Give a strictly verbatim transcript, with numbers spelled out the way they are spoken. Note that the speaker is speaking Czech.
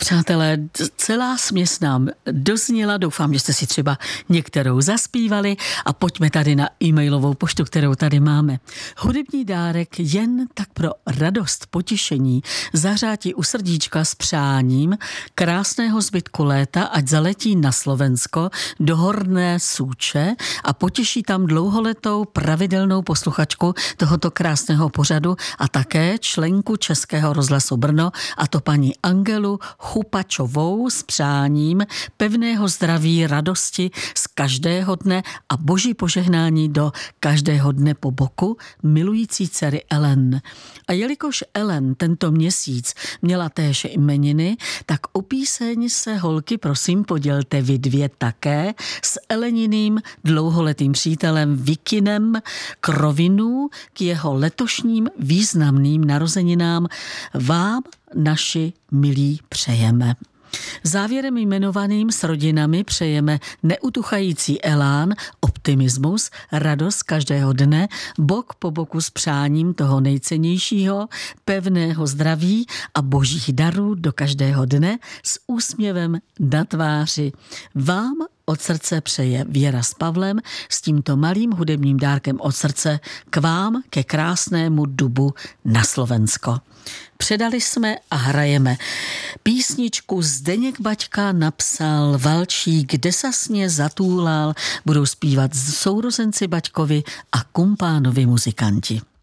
přátelé, celá směs nám dozněla, doufám, že jste si třeba některou zaspívali a pojďme tady na e-mailovou poštu, kterou tady máme. Hudební dárek jen tak pro radost, potěšení, zahřátí u srdíčka s přáním krásného zbytku léta, ať zaletí na Slovensko do Horné Súče a potěší tam dlouholetou pravidelnou posluchačku tohoto krásného pořadu a také členku Českého rozhlasu Brno, a to paní Angelu Chupačovou s přáním pevného zdraví, radosti z každého dne a boží požehnání do každého dne po boku milující dcery Ellen. A jelikož Ellen tento měsíc měla též jmeniny, tak o píseň se, holky, prosím, podělte vy dvě také s Eleniným dlouholetým přítelem Vikinem Krovinů k jeho letošním významným narozeninám vám, naši milí, přejeme. Závěrem jmenovaným s rodinami přejeme neutuchající elán, optimismus, radost každého dne, bok po boku s přáním toho nejcennějšího, pevného zdraví a božích darů do každého dne s úsměvem na tváři. Vám od srdce přeje Věra s Pavlem s tímto malým hudebním dárkem od srdce k vám, ke krásnému dubu na Slovensko. Předali jsme a hrajeme. Písničku Zdeněk Baťka napsal Valčík, Desasně zatůlal, budou zpívat sourozenci Baťkovi a kumpánovi muzikanti.